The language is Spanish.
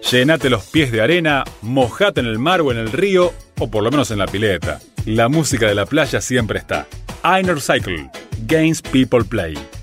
Llenate los pies de arena, mojate en el mar o en el río, o por lo menos en la pileta. La música de la playa siempre está. Inner Cycle, Games People Play.